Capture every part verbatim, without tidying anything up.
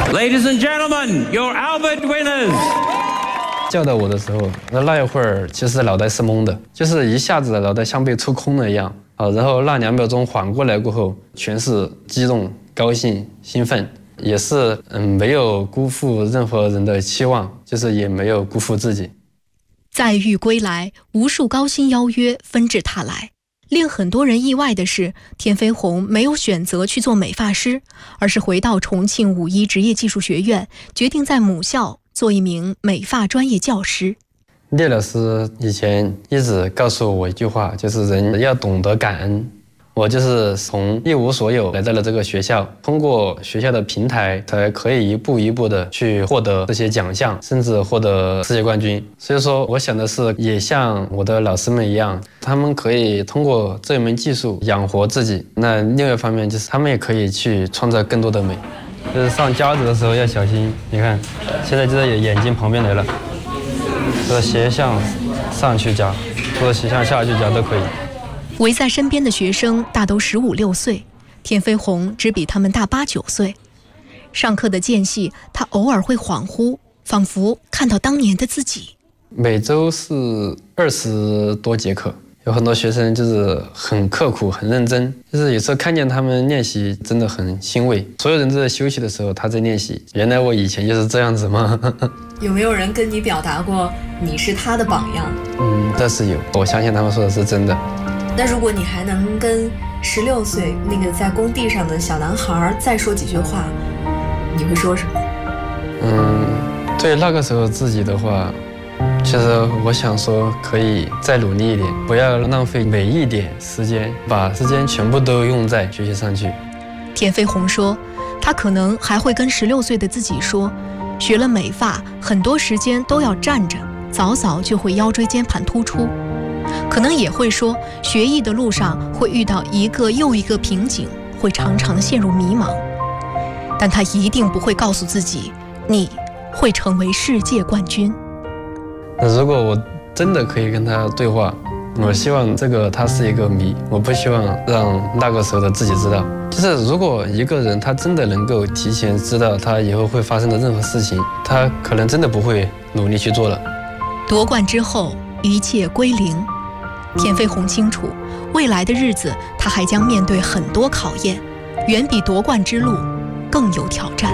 Ladies and gentlemen, your Albert winners. 叫到我的时候，那那一会儿其实脑袋是懵的，就是一下子脑袋像被抽空了一样啊。然后那两秒钟缓过来过后，全是激动、高兴、兴奋，也是嗯没有辜负任何人的期望，就是也没有辜负自己。 载誉归来，无数高薪邀约纷至沓来。令很多人意外的是，田飞鸿没有选择去做美发师，而是回到重庆五一职业技术学院，决定在母校做一名美发专业教师。 聂老师以前一直告诉我一句话，就是人要懂得感恩。我就是从一无所有来到了这个学校，通过学校的平台才可以一步一步的去获得这些奖项，甚至获得世界冠军。所以说我想的是也像我的老师们一样，他们可以通过这门技术养活自己，那另外一方面就是他们也可以去创造更多的美。就是上夹子的时候要小心，你看现在就在眼睛旁边来了，这个斜向上去夹或者斜向下去夹都可以。 围在身边的学生大都十五六岁，田飞鸿只比他们大八九岁。上课的间隙，他偶尔会恍惚，仿佛看到当年的自己。 每周是二十多节课，有很多学生就是很刻苦、很认真，就是有时候看见他们练习，真的很欣慰。所有人都在休息的时候，他在练习。原来我以前就是这样子吗？ 有没有人跟你表达过你是他的榜样？ 嗯，这是有，我相信他们说的是真的。 那如果你还能跟十六岁那个在工地上的小男孩再说几句话，你会说什么？ 嗯，对那个时候自己的话，其实我想说可以再努力一点，不要浪费每一点时间，把时间全部都用在学习上去。 田飞鸿说，他可能还会跟十六岁的自己说，学了美发，很多时间都要站着，早早就会腰椎间盘突出。可能也会说，学艺的路上会遇到一个又一个瓶颈，会常常陷入迷茫。但他一定不会告诉自己，你会成为世界冠军。 那如果我真的可以跟他对话，我希望这个他是一个谜，我不希望让那个时候的自己知道。就是如果一个人他真的能够提前知道他以后会发生的任何事情，他可能真的不会努力去做了。 夺冠之后，一切归零。田飞鸿清楚，未来的日子他还将面对很多考验，远比夺冠之路更有挑战。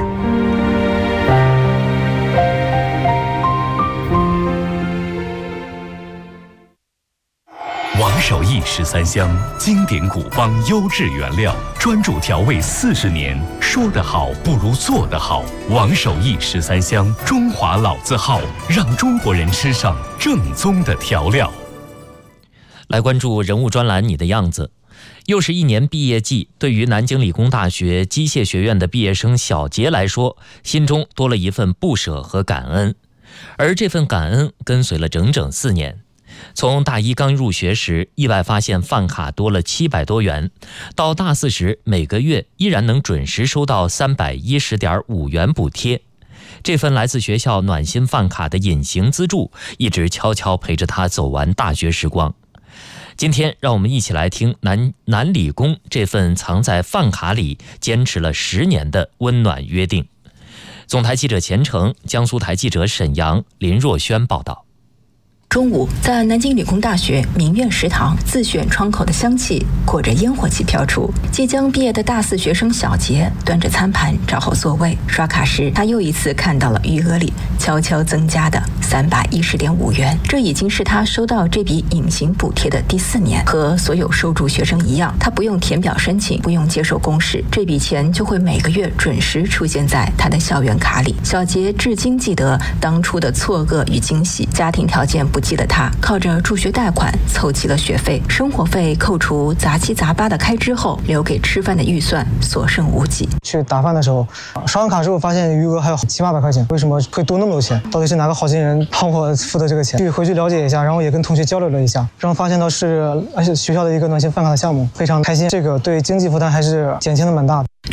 王守义十三香，经典古方优质原料，专注调味四十年，说得好不如做得好。王守义十三香，中华老字号，让中国人吃上正宗的调料。 来关注人物专栏，你的样子。又是一年毕业季，对于南京理工大学机械学院的毕业生小杰来说，心中多了一份不舍和感恩。而这份感恩跟随了整整四年。从大一刚入学时，意外发现饭卡多了七百多元，到大四时，每个月依然能准时收到三百一十点五元补贴。这份来自学校暖心饭卡的隐形资助，一直悄悄陪着他走完大学时光。今天让我们一起来听南南理工这份藏在饭卡里坚持了十年的温暖约定。总台记者钱成，江苏台记者沈阳、林若轩报道。 中午，在南京理工大学明苑食堂，自选窗口的香气裹着烟火气飘出。即将毕业的大四学生小杰端着餐盘找好座位，刷卡时他又一次看到了余额里悄悄增加的三百一十点五元。这已经是他收到这笔隐形补贴的第四年。和所有受助学生一样，他不用填表申请，不用接受公示，这笔钱就会每个月准时出现在他的校园卡里。小杰至今记得当初的错愕与惊喜，家庭条件不济的他靠着助学贷款凑齐了学费，生活费扣除杂七杂八的开支后，留给吃饭的预算所剩无几。 去打饭的时候，刷完卡之后发现余额还有七八百块钱，为什么会多那么多钱？到底是哪个好心人帮我付的这个钱？去回去了解一下，然后也跟同学交流了一下，然后发现到是而且学校的一个暖心饭卡的项目，非常开心。这个对经济负担还是减轻的蛮大的。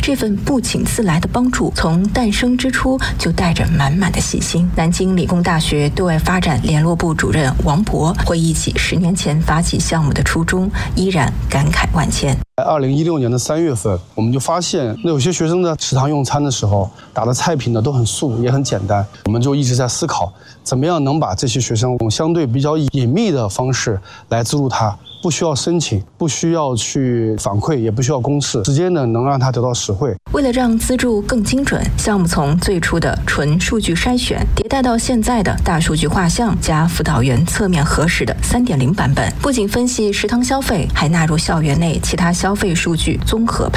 这份不请自来的帮助，从诞生之初就带着满满的细心。南京理工大学对外发展联络部主任王博回忆起十年前发起项目的初衷，依然感慨万千。 二零一六年的三月份，我们就发现，那有些学生在食堂用餐的时候打的菜品呢都很素，也很简单。我们就一直在思考，怎么样能把这些学生用相对比较隐秘的方式来资助他，不需要申请，不需要去反馈，也不需要公示，直接呢能让他得到实惠。 为了让资助更精准，项目从最初的纯数据筛选，迭代到现在的大数据画像加辅导员侧面核实的 三点零 版本。不仅分析食堂消费，还纳入校园内其他消费数据综合